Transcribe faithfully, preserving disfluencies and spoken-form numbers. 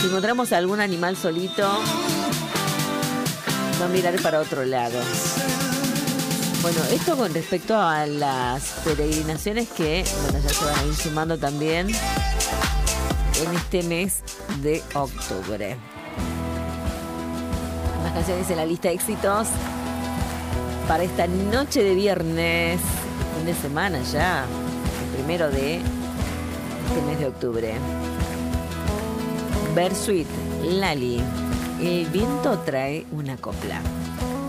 Si encontramos algún animal solito, no mirar para otro lado. Bueno, esto con respecto a las peregrinaciones que, bueno, ya se van a ir sumando también en este mes de octubre. Más canciones en la lista de éxitos para esta noche de viernes, fin de semana ya, el primero de este mes de octubre. Bersuit, Lali, el viento trae una copla.